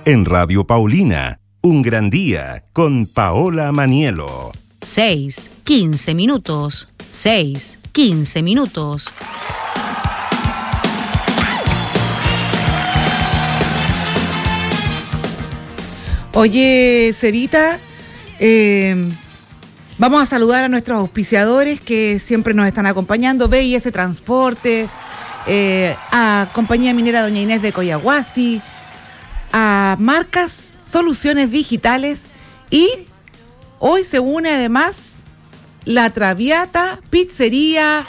En Radio Paulina, un gran día con Paola Manielo. 6:15 minutos. 6:15 minutos. Oye, Cevita, vamos a saludar a nuestros auspiciadores que siempre nos están acompañando. BIS Transporte, a Compañía Minera Doña Inés de Coyahuasi, a Marcas Soluciones Digitales, y hoy se une además La Traviata, Pizzería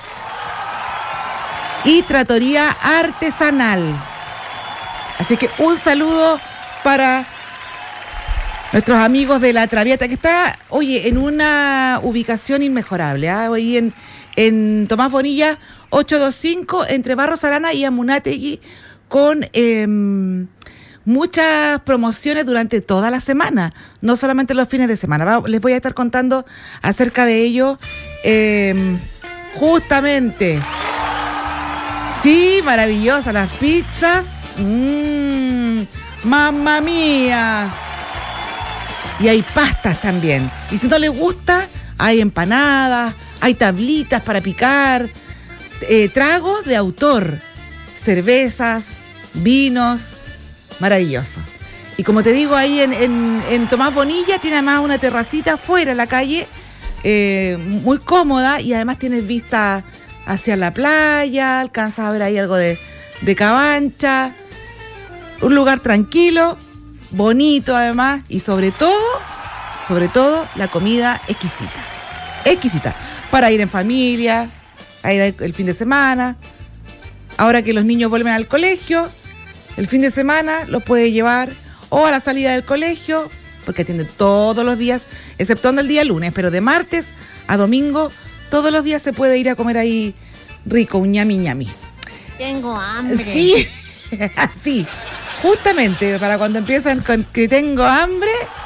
y Trattoria Artesanal. Así que un saludo para nuestros amigos de La Traviata, que está, oye, en una ubicación inmejorable, ¿eh? Hoy en Tomás Bonilla 825, entre Barros Arana y Amunátegui, con muchas promociones durante toda la semana, no solamente los fines de semana. Les voy a estar contando acerca de ello justamente. Sí, maravillosas las pizzas. ¡Mamma mía! Y hay pastas también. Y si no les gusta, hay empanadas, hay tablitas para picar, tragos de autor, cervezas, vinos, maravilloso. Y como te digo, ahí en Tomás Bonilla tiene además una terracita afuera en la calle, muy cómoda, y además tienes vista hacia la playa, alcanzas a ver ahí algo de Cabancha, un lugar tranquilo, bonito además, y sobre todo la comida exquisita, para ir en familia, a ir el fin de semana. Ahora que los niños vuelven al colegio, el fin de semana los puede llevar o a la salida del colegio, porque atienden todos los días, exceptuando el día lunes, pero de martes a domingo, todos los días se puede ir a comer ahí rico, un ñami. Tengo hambre. Sí, así. Justamente para cuando empiezan con que tengo hambre,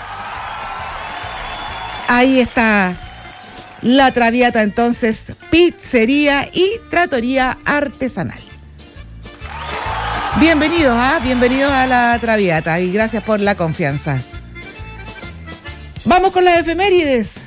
ahí está La Traviata, entonces, Pizzería y Trattoria Artesanal. Bienvenidos a La Traviata y gracias por la confianza. ¿Vamos con las efemérides?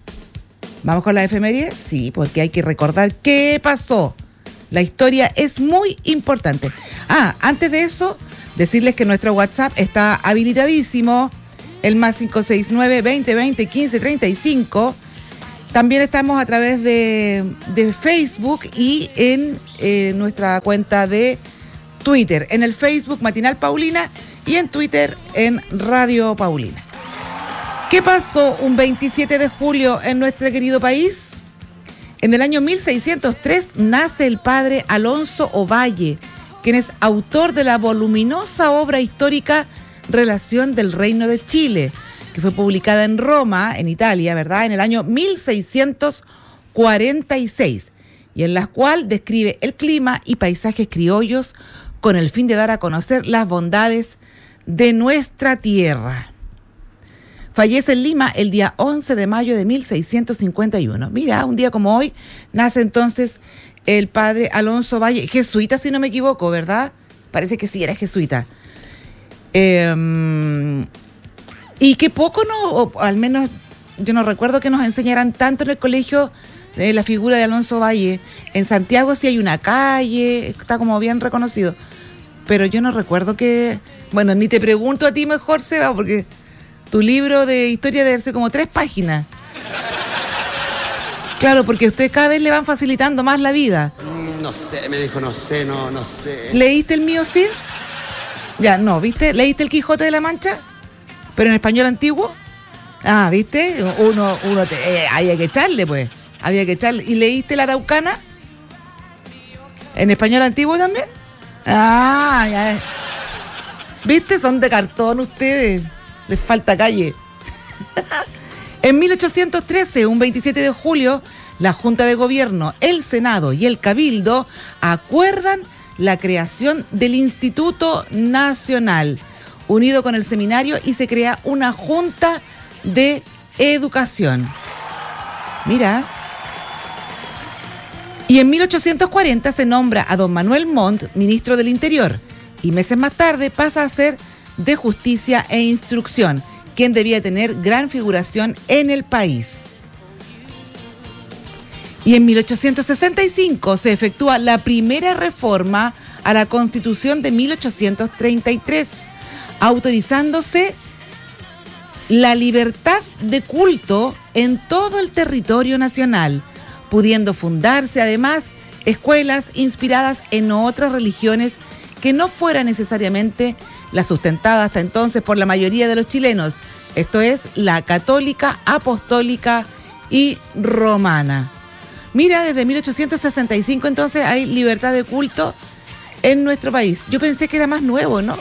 Sí, porque hay que recordar qué pasó. La historia es muy importante. Antes de eso, decirles que nuestro WhatsApp está habilitadísimo, el más 569-2020-1535. También estamos a través de Facebook y en nuestra cuenta de Twitter. En el Facebook Matinal Paulina y en Twitter en Radio Paulina. ¿Qué pasó un 27 de julio en nuestro querido país? En el año 1603 nace el padre Alonso Ovalle, quien es autor de la voluminosa obra histórica Relación del Reino de Chile, que fue publicada en Roma, en Italia, ¿verdad?, en el año 1646, y en la cual describe el clima y paisajes criollos con el fin de dar a conocer las bondades de nuestra tierra. Fallece en Lima el día 11 de mayo de 1651. Mira, un día como hoy nace entonces el padre Alonso Valle, jesuita si no me equivoco, ¿verdad? Parece que sí, era jesuita. Y que poco, o al menos yo no recuerdo que nos enseñaran tanto en el colegio la figura de Alonso Valle. En Santiago sí hay una calle, está como bien reconocido. Pero yo no recuerdo que... Bueno, ni te pregunto a ti mejor, Seba, porque tu libro de historia debe ser como 3 páginas. Claro, porque a usted cada vez le van facilitando más la vida. No sé, me dijo, no sé. ¿Leíste el mío, Cid? Ya, no, ¿viste? ¿Leíste el Quijote de la Mancha? ¿Pero en español antiguo? ¿Viste? Había que echarle, pues. ¿Y leíste la Araucana? ¿En español antiguo también? Ya. ¿Viste? Son de cartón ustedes. Les falta calle. En 1813, un 27 de julio, la Junta de Gobierno, el Senado y el Cabildo acuerdan la creación del Instituto Nacional, unido con el seminario, y se crea una Junta de Educación. Mira. Y en 1840 se nombra a don Manuel Montt ministro del Interior, y meses más tarde pasa a ser de Justicia e Instrucción, quien debía tener gran figuración en el país. Y en 1865 se efectúa la primera reforma a la Constitución de 1833, autorizándose la libertad de culto en todo el territorio nacional, pudiendo fundarse además escuelas inspiradas en otras religiones que no fuera necesariamente la sustentada hasta entonces por la mayoría de los chilenos, esto es, la católica, apostólica y romana. Mira, desde 1865 entonces hay libertad de culto en nuestro país. Yo pensé que era más nuevo, ¿no?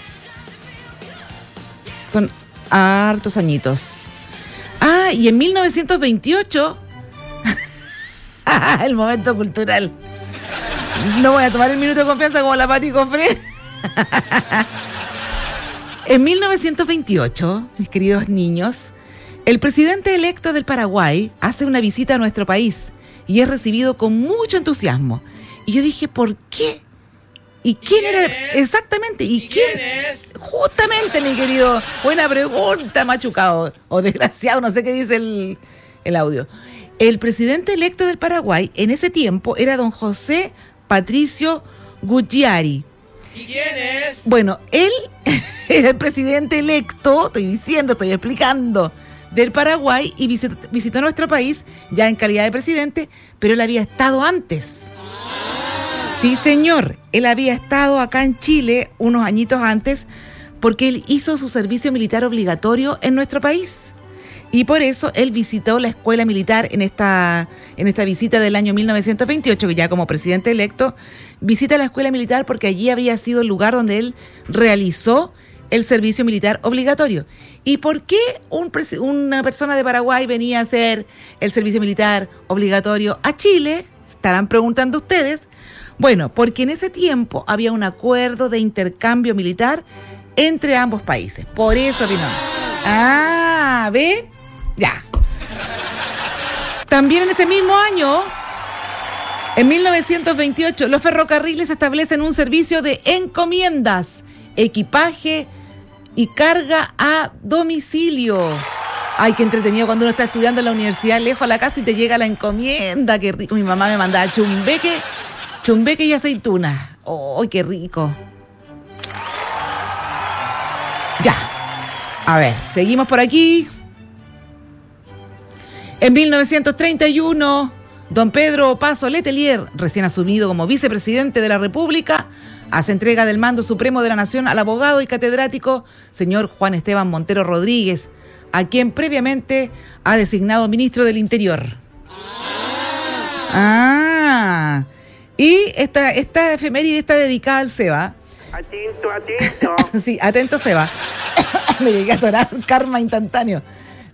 Son hartos añitos. Ah, y en 1928, el momento cultural. No voy a tomar el minuto de confianza como la Pati Cofré. En 1928, mis queridos niños, el presidente electo del Paraguay hace una visita a nuestro país y es recibido con mucho entusiasmo. Y yo dije, ¿por qué? ¿Y quién era? Exactamente. ¿Y quién es? Justamente, mi querido. Buena pregunta, machucado. O desgraciado, no sé qué dice el audio. El presidente electo del Paraguay en ese tiempo era don José Patricio Guggiari. ¿Y quién es? Bueno, él era el presidente electo, estoy explicando, del Paraguay y visitó nuestro país ya en calidad de presidente, pero él había estado antes. Sí, señor, él había estado acá en Chile unos añitos antes porque él hizo su servicio militar obligatorio en nuestro país. Y por eso él visitó la escuela militar en esta visita del año 1928, que ya como presidente electo, visita la escuela militar porque allí había sido el lugar donde él realizó el servicio militar obligatorio. ¿Y por qué una persona de Paraguay venía a hacer el servicio militar obligatorio a Chile? Se estarán preguntando ustedes. Bueno, porque en ese tiempo había un acuerdo de intercambio militar entre ambos países. Por eso vino. Ah, ¿ve? Ya. También en ese mismo año, en 1928, los ferrocarriles establecen un servicio de encomiendas, equipaje y carga a domicilio. Ay, qué entretenido cuando uno está estudiando en la universidad lejos a la casa y te llega la encomienda. Qué rico. Mi mamá me mandaba chumbeque y aceituna. ¡Ay, qué rico! Ya. A ver, seguimos por aquí. En 1931, don Pedro Opazo Letelier, recién asumido como vicepresidente de la República, hace entrega del mando supremo de la Nación al abogado y catedrático señor Juan Esteban Montero Rodríguez, a quien previamente ha designado ministro del Interior. Ah, y esta efeméride está dedicada al Seba. Atento. Sí, atento, Seba. Me llegué a atorar, karma instantáneo.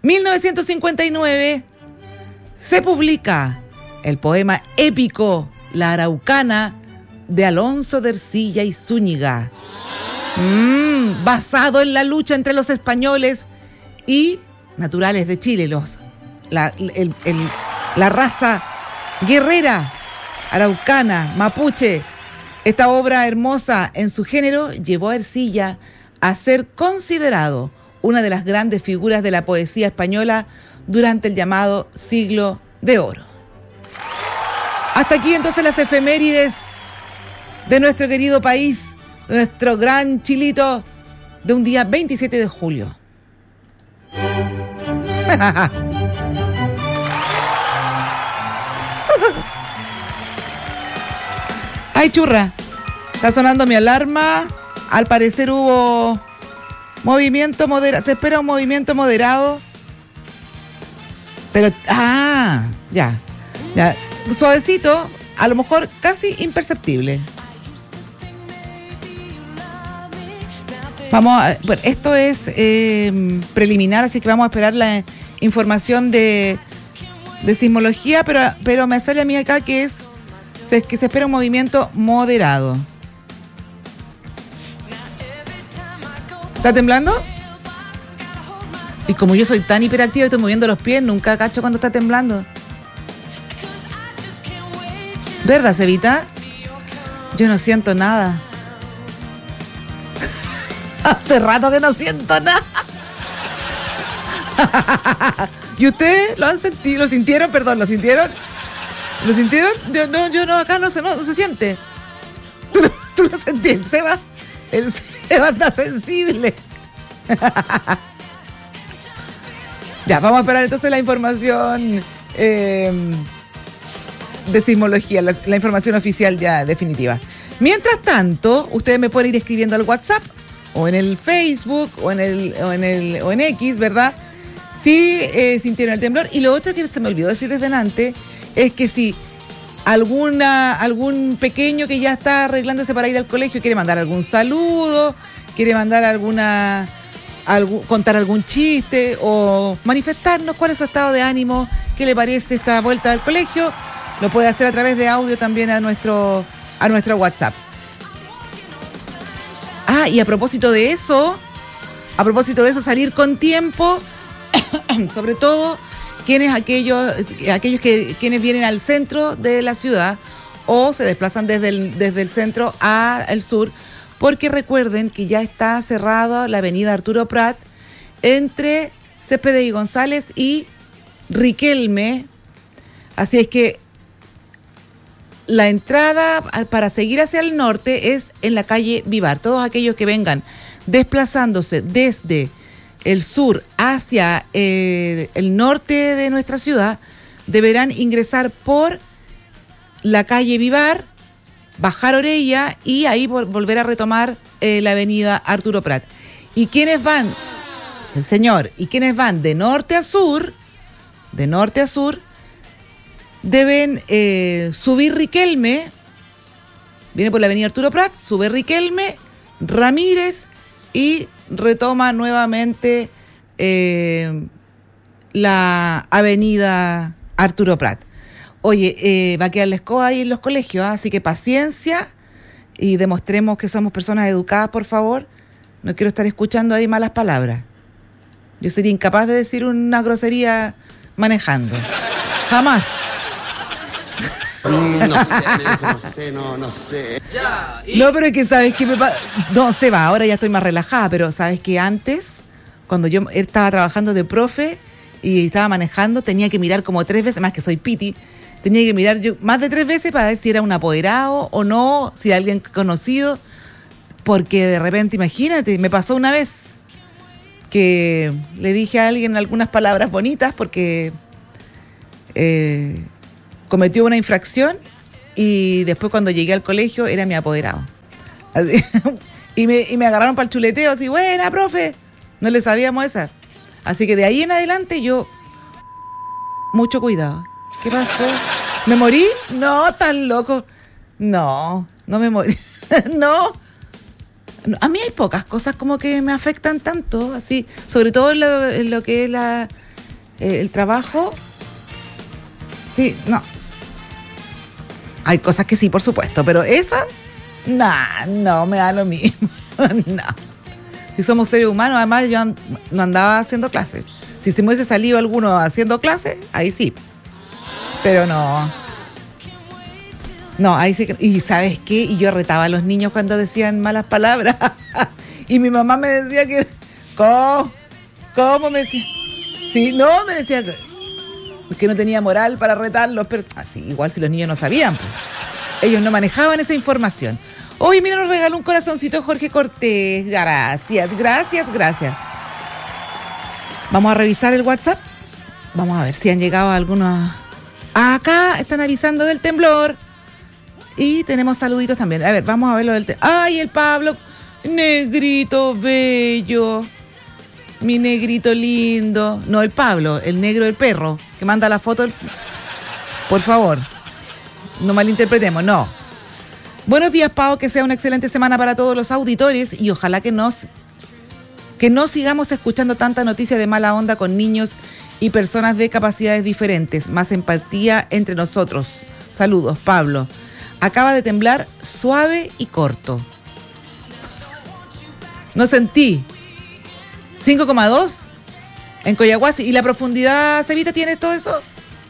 1959 se publica el poema épico La Araucana de Alonso de Ercilla y Zúñiga, basado en la lucha entre los españoles y naturales de Chile, la raza guerrera araucana, mapuche. Esta obra hermosa en su género llevó a Ercilla a ser considerado una de las grandes figuras de la poesía española durante el llamado Siglo de Oro. Hasta aquí entonces las efemérides de nuestro querido país, nuestro gran Chilito, de un día 27 de julio. Ay, churra, está sonando mi alarma. Al parecer hubo movimiento moderado, se espera un movimiento moderado. Pero, ya, suavecito, a lo mejor casi imperceptible. Bueno, esto es preliminar, así que vamos a esperar la información de sismología, pero me sale a mí acá que se espera un movimiento moderado. ¿Está temblando? Y como yo soy tan hiperactiva y estoy moviendo los pies, nunca cacho cuando está temblando. ¿Verdad, Cevita? Yo no siento nada. Hace rato que no siento nada. ¿Y ustedes lo han sentido? ¿Lo sintieron? Perdón, ¿lo sintieron? ¿Lo sintieron? Yo no, acá no se siente. ¿Tú lo sentí? El Seba está sensible. Ya, vamos a esperar entonces la información de sismología, la información oficial ya definitiva. Mientras tanto, ustedes me pueden ir escribiendo al WhatsApp o en el Facebook o en X, ¿verdad? Si sintieron el temblor. Y lo otro que se me olvidó decir desde antes es que si algún pequeño que ya está arreglándose para ir al colegio quiere mandar algún saludo, quiere mandar contar algún chiste o manifestarnos cuál es su estado de ánimo, qué le parece esta vuelta al colegio, lo puede hacer a través de audio también a nuestro WhatsApp. Y a propósito de eso, salir con tiempo, sobre todo quienes vienen al centro de la ciudad o se desplazan desde el centro al sur, porque recuerden que ya está cerrada la avenida Arturo Prat entre Céspedes y González y Riquelme, así es que la entrada para seguir hacia el norte es en la calle Vivar. Todos aquellos que vengan desplazándose desde el sur hacia el norte de nuestra ciudad deberán ingresar por la calle Vivar, bajar Orella y ahí volver a retomar la avenida Arturo Prat. Y quienes van, quienes van de norte a sur, deben subir Riquelme, viene por la avenida Arturo Prat, sube Riquelme, Ramírez y retoma nuevamente la avenida Arturo Prat. Oye, va a quedar la escoba ahí en los colegios, así que paciencia y demostremos que somos personas educadas, por favor. No quiero estar escuchando ahí malas palabras. Yo sería incapaz de decir una grosería manejando. Jamás. No sé. No, pero es que sabes que no, se va, ahora ya estoy más relajada, pero sabes que antes, cuando yo estaba trabajando de profe y estaba manejando, tenía que mirar como 3 veces, más que soy piti, tenía que mirar yo más de 3 veces para ver si era un apoderado o no, si era alguien conocido, porque de repente, imagínate, me pasó una vez que le dije a alguien algunas palabras bonitas porque cometió una infracción y después cuando llegué al colegio era mi apoderado. Así, y me agarraron para el chuleteo, así, buena, profe, no le sabíamos esa. Así que de ahí en adelante yo, mucho cuidado. ¿Qué pasó? ¿Me morí? No, tan loco. No me morí. No. A mí hay pocas cosas como que me afectan tanto, así, sobre todo en lo que es el trabajo. Sí, no. Hay cosas que sí, por supuesto, pero esas, no me da lo mismo. No. Si somos seres humanos, además yo no andaba haciendo clases. Si se me hubiese salido alguno haciendo clases, ahí sí. Pero no. No, ahí sí. Y ¿sabes qué? Y yo retaba a los niños cuando decían malas palabras. Y mi mamá me decía que... ¿Cómo me decía? Sí, no, me decía que no tenía moral para retarlos. Pero así, igual si los niños no sabían, pues. Ellos no manejaban esa información. Hoy, mira, nos regaló un corazoncito Jorge Cortés. Gracias. Vamos a revisar el WhatsApp. Vamos a ver si han llegado algunos. Acá están avisando del temblor. Y tenemos saluditos también. A ver, vamos a ver lo del temblor. ¡Ay, el Pablo! Negrito bello. Mi negrito lindo. No, el Pablo, el negro del perro, que manda la foto. Por favor, no malinterpretemos, no. Buenos días, Pau, que sea una excelente semana para todos los auditores y ojalá que no sigamos escuchando tanta noticia de mala onda con niños y personas de capacidades diferentes. Más empatía entre nosotros. Saludos, Pablo. Acaba de temblar suave y corto. No sentí. 5,2 en Coyahuasi. ¿Y la profundidad, Cevita, tiene todo eso?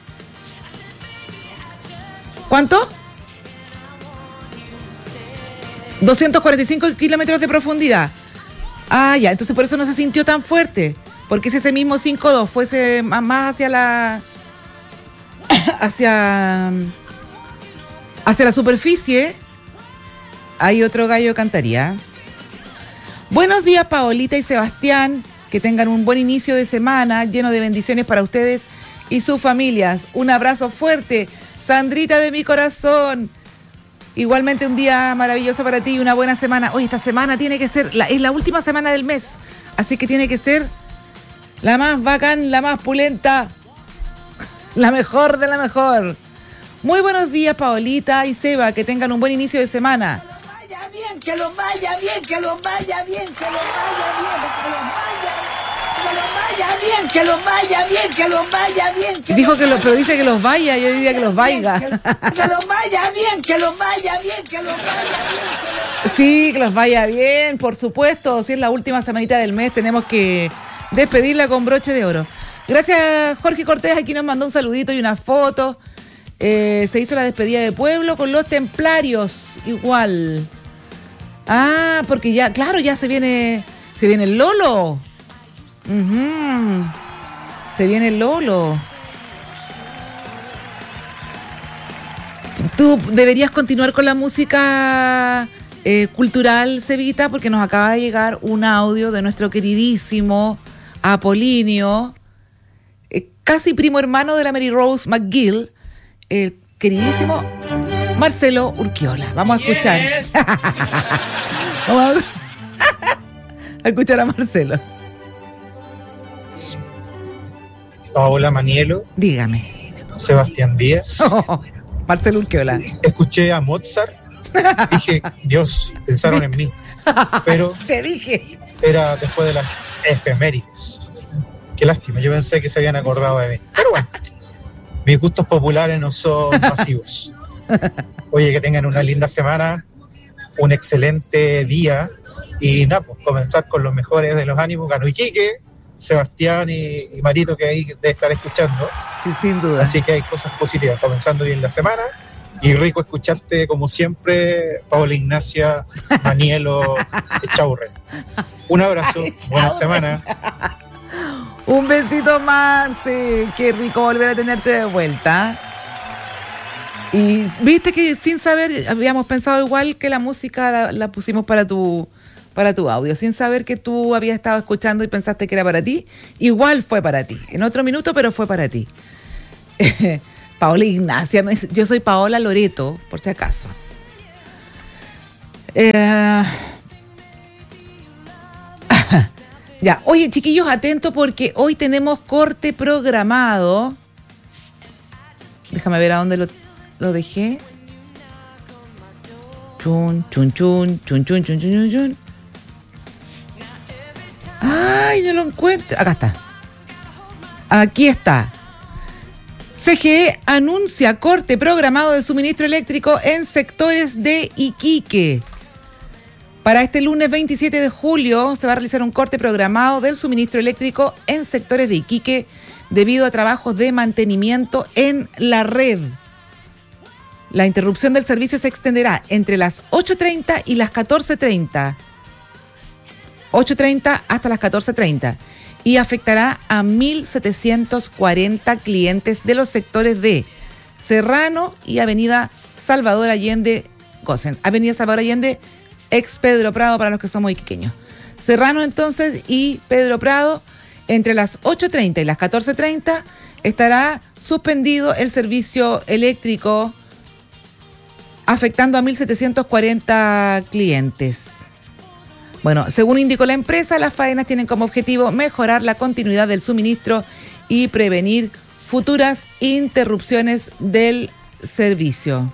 ¿Cuánto? 245 kilómetros de profundidad. Ah, ya, entonces por eso no se sintió tan fuerte. Porque si ese mismo 5-2 fuese más hacia la superficie, hay otro gallo cantaría. Buenos días, Paolita y Sebastián. Que tengan un buen inicio de semana, lleno de bendiciones para ustedes y sus familias. Un abrazo fuerte, Sandrita de mi corazón. Igualmente un día maravilloso para ti y una buena semana. Hoy esta semana tiene que ser, es la última semana del mes, así que tiene que ser la más bacán, la más pulenta, la mejor de la mejor. Muy buenos días, Paolita y Seba, que tengan un buen inicio de semana. Que los vaya bien, que los vaya bien, que los vaya bien, que los vaya bien, que los vaya bien. Dijo que pero dice que los vaya, yo diría que los vaya. Que los vaya bien, que los vaya bien, que los vaya bien. Sí, que los vaya bien, por supuesto. Si es la última semanita del mes, tenemos que despedirla con broche de oro. Gracias, Jorge Cortés, aquí nos mandó un saludito y una foto. Se hizo la despedida de pueblo con los templarios, igual. Ah, porque ya, claro, ya se viene el Lolo. Se viene el Lolo. Tú deberías continuar con la música cultural, Cevita, porque nos acaba de llegar un audio de nuestro queridísimo Apolinio, casi primo hermano de la Mary Rose McGill, el queridísimo Marcelo Urquiola. Vamos a escuchar. Vamos a escuchar a Marcelo. Paola Manielo. Dígame. Sebastián Díaz. Marcelo Urquiola. Escuché a Mozart. Dije, Dios, pensaron en mí. Pero te dije. Era después de las efemérides. Qué lástima, yo pensé que se habían acordado de mí. Pero bueno, mis gustos populares no son pasivos. Oye, que tengan una linda semana, un excelente día y nada, pues comenzar con los mejores de los ánimos. Ganó Iquique, Sebastián y Marito, que ahí debe estar escuchando. Sí, sin duda. Así que hay cosas positivas, comenzando bien la semana. Y rico escucharte, como siempre, Paola Ignacia Manielo Echaurren. Un abrazo, buena semana. Un besito, Marce. Qué rico volver a tenerte de vuelta. Y viste que sin saber, habíamos pensado igual que la música la pusimos para tu audio, sin saber que tú habías estado escuchando y pensaste que era para ti. Igual fue para ti, en otro minuto, pero fue para ti. Paola Ignacia, yo soy Paola Loreto, por si acaso. Ya, oye, chiquillos, atentos porque hoy tenemos corte programado. Déjame ver a dónde lo dejé. Chun, chun, chun, chun, chun, chun, chun, chun. Ay, no lo encuentro. Acá está. Aquí está. CGE anuncia corte programado de suministro eléctrico en sectores de Iquique. Para este lunes 27 de julio se va a realizar un corte programado del suministro eléctrico en sectores de Iquique debido a trabajos de mantenimiento en la red. La interrupción del servicio se extenderá entre las 8:30 y las 14:30. 8:30 hasta las 14:30. Y afectará a 1.740 clientes de los sectores de Serrano y Avenida Salvador Allende Gosen. Avenida Salvador Allende, ex Pedro Prado para los que somos iquiqueños. Serrano entonces y Pedro Prado, entre las 8:30 y las 14:30 estará suspendido el servicio eléctrico, afectando a 1.740 clientes. Bueno, según indicó la empresa, las faenas tienen como objetivo mejorar la continuidad del suministro y prevenir futuras interrupciones del servicio.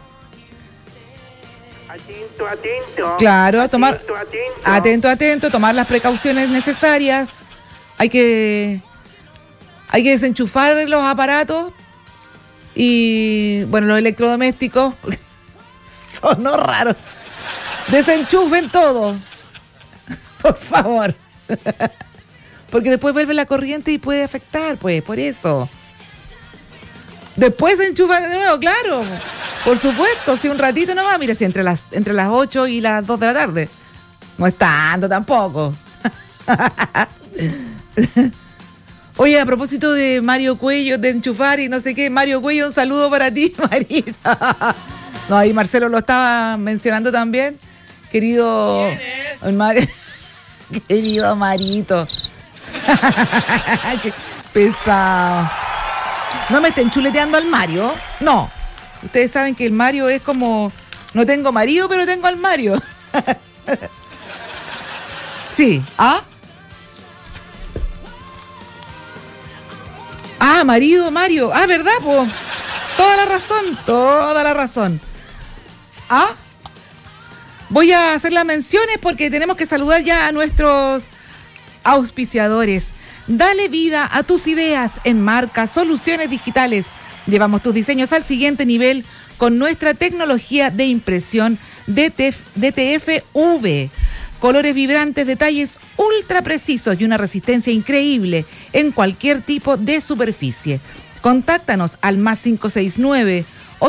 Atento. Claro, Atento. atento, tomar las precauciones necesarias. Hay que desenchufar los aparatos y, bueno, los electrodomésticos. Sonó raro. Desenchufen todo. Por favor. Porque después vuelve la corriente y puede afectar, pues, por eso. Después se enchufan de nuevo, claro. Por supuesto, si un ratito nomás, mira, si entre las 8 y las 2 de la tarde. No es tanto tampoco. Oye, a propósito de Mario Cuello, de enchufar y no sé qué, Mario Cuello, un saludo para ti, Marita. No, ahí Marcelo lo estaba mencionando también. Querido querido Marito. Qué pesado. No me estén chuleteando al Mario. No. Ustedes saben que el Mario es como... No tengo marido, pero tengo al Mario. Sí. ¿Ah? Ah, marido, Mario. Ah, ¿verdad, po? Toda la razón. ¿Ah? Voy a hacer las menciones porque tenemos que saludar ya a nuestros auspiciadores. Dale vida a tus ideas en Marca Soluciones Digitales. Llevamos tus diseños al siguiente nivel con nuestra tecnología de impresión DTF-V. Colores vibrantes, detalles ultra precisos y una resistencia increíble en cualquier tipo de superficie. Contáctanos al +569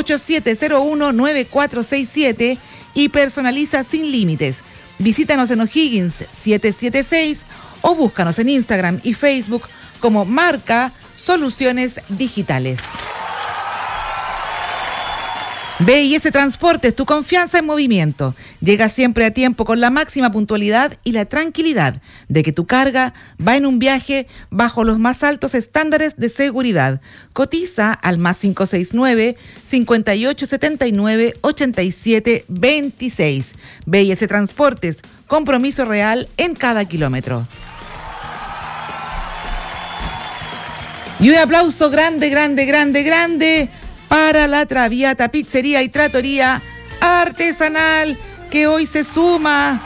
8701-9467 y personaliza sin límites. Visítanos en O'Higgins 776 o búscanos en Instagram y Facebook como Marca Soluciones Digitales. BIS Transportes, tu confianza en movimiento. Llega siempre a tiempo con la máxima puntualidad y la tranquilidad de que tu carga va en un viaje bajo los más altos estándares de seguridad. Cotiza al +569 5879 8726. BIS Transportes, compromiso real en cada kilómetro. Y un aplauso grande para la Traviata Pizzería y Trattoria Artesanal, que hoy se suma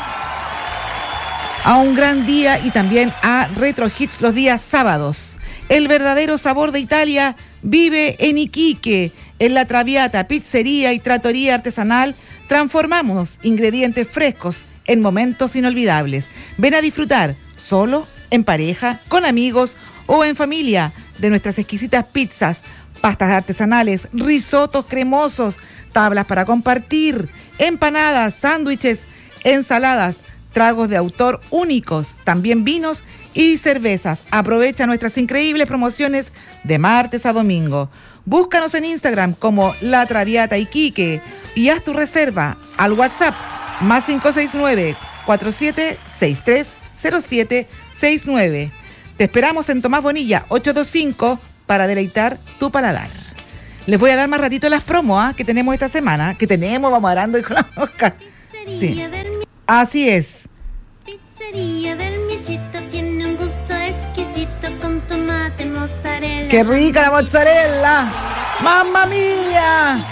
a un gran día y también a Retro Hits los días sábados. El verdadero sabor de Italia vive en Iquique. En la Traviata Pizzería y Trattoria Artesanal transformamos ingredientes frescos en momentos inolvidables. Ven a disfrutar solo, en pareja, con amigos o en familia de nuestras exquisitas pizzas, pastas artesanales, risotos cremosos, tablas para compartir, empanadas, sándwiches, ensaladas, tragos de autor únicos, también vinos y cervezas. Aprovecha nuestras increíbles promociones de martes a domingo. Búscanos en Instagram como La Traviata Iquique y haz tu reserva al WhatsApp +569 4763 0769. Te esperamos en Tomás Bonilla 825 para deleitar tu paladar. Les voy a dar más ratito las promos que tenemos esta semana. Vamos arando y con la mosca. Sí. Así es. Pizzería del Michito tiene un gusto exquisito con tomate, mozzarella. ¡Qué rica la mozzarella! ¡Mamma mía!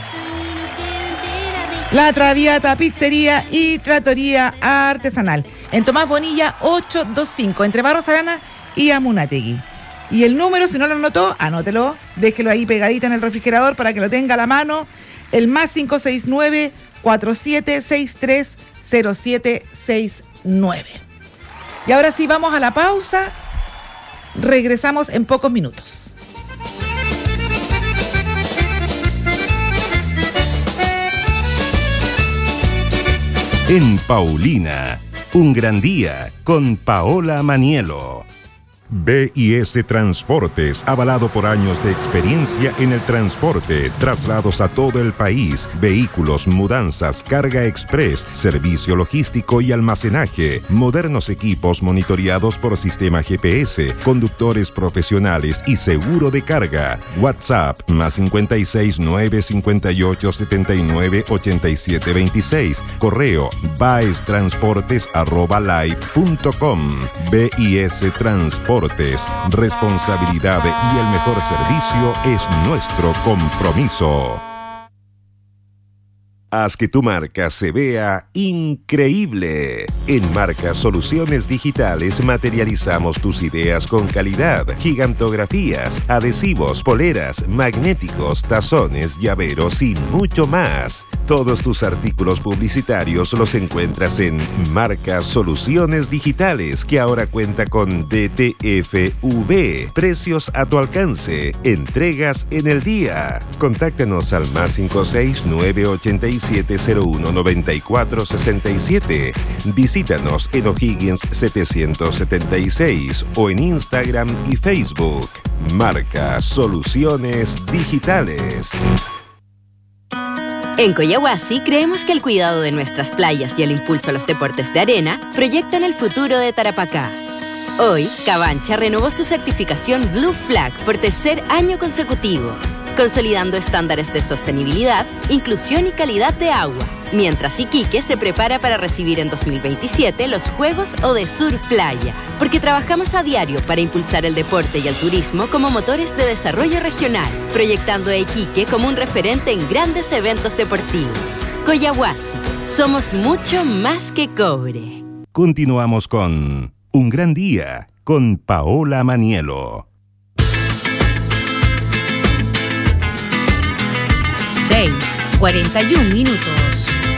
La Traviata Pizzería y Trattoria Artesanal. En Tomás Bonilla 825, entre Barros Arana y Amunátegui. Y el número, si no lo anotó, anótelo, déjelo ahí pegadito en el refrigerador para que lo tenga a la mano. El +569 4763 0769. Y ahora sí, vamos a la pausa. Regresamos en pocos minutos. En Paulina, un gran día con Paola Manielo. BIS Transportes, avalado por años de experiencia en el transporte, traslados a todo el país, vehículos, mudanzas, carga express, servicio logístico y almacenaje, modernos equipos monitoreados por sistema GPS, conductores profesionales y seguro de carga. WhatsApp +56 958 79 87 26. Correo baestransportes@live.com. BIS Transportes. Responsabilidad y el mejor servicio es nuestro compromiso. Haz que tu marca se vea increíble. En Marca Soluciones Digitales materializamos tus ideas con calidad, gigantografías, adhesivos, poleras, magnéticos, tazones, llaveros y mucho más. Todos tus artículos publicitarios los encuentras en Marca Soluciones Digitales, que ahora cuenta con DTFV. Precios a tu alcance. Entregas en el día. Contáctanos al +56 987 01 9467. Visítanos en O'Higgins 776 o en Instagram y Facebook. Marca Soluciones Digitales. En Coyahuasi creemos que el cuidado de nuestras playas y el impulso a los deportes de arena proyectan el futuro de Tarapacá. Hoy, Cabancha renovó su certificación Blue Flag por tercer año consecutivo, consolidando estándares de sostenibilidad, inclusión y calidad de agua, mientras Iquique se prepara para recibir en 2027 los Juegos Odesur Playa, porque trabajamos a diario para impulsar el deporte y el turismo como motores de desarrollo regional, proyectando a Iquique como un referente en grandes eventos deportivos. Coyahuasi, somos mucho más que cobre. Continuamos con Un Gran Día con Paola Manielo. 6:41.